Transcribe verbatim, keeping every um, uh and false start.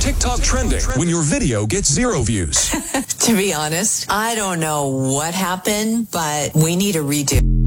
TikTok trending when your video gets zero views. To be honest, I don't know what happened, but we need a redo.